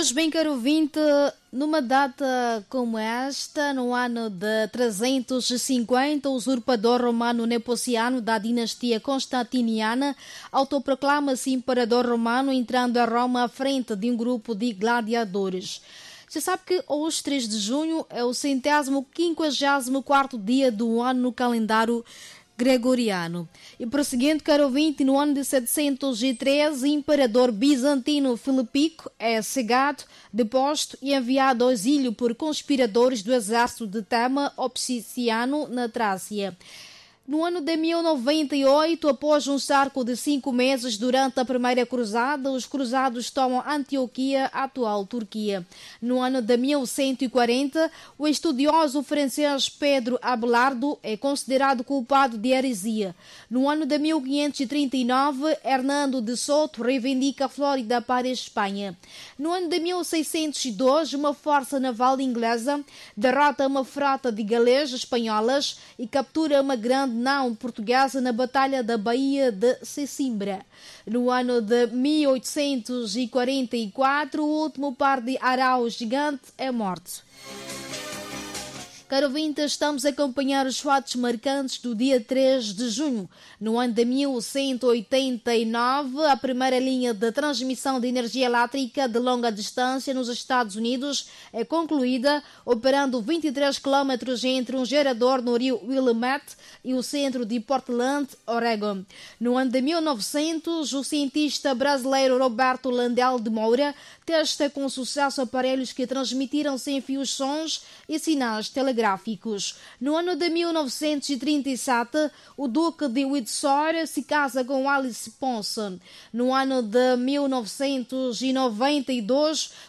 Pois bem, caro ouvinte, numa data como esta, no ano de 350, o usurpador romano Nepociano da dinastia constantiniana autoproclama-se imperador romano, entrando a Roma à frente de um grupo de gladiadores. Você sabe que hoje, 3 de junho, é o 154º dia do ano no calendário gregoriano. E prosseguindo, caro ouvinte, no ano de 713, o imperador bizantino Filipico é cegado, deposto e enviado ao exílio por conspiradores do exército de Tema Opsiciano na Trácia. No ano de 1098, após um cerco de 5 meses durante a Primeira Cruzada, os cruzados tomam Antioquia, atual Turquia. No ano de 1140, o estudioso francês Pedro Abelardo é considerado culpado de heresia. No ano de 1539, Hernando de Soto reivindica a Flórida para a Espanha. No ano de 1602, uma força naval inglesa derrota uma frota de galês espanholas e captura uma grande nau portuguesa na Batalha da Baía de Sesimbra. No ano de 1844, o último par de araus gigante é morto. Caro ouvinte, estamos a acompanhar os fatos marcantes do dia 3 de junho. No ano de 1189, a primeira linha de transmissão de energia elétrica de longa distância nos Estados Unidos é concluída, operando 23 km entre um gerador no rio Willamette e o centro de Portland, Oregon. No ano de 1900, o cientista brasileiro Roberto Landel de Moura testa com sucesso aparelhos que transmitiram sem fios sons e sinais telegráficos. No ano de 1937, o Duque de Windsor se casa com Alice Ponson. No ano de 1992,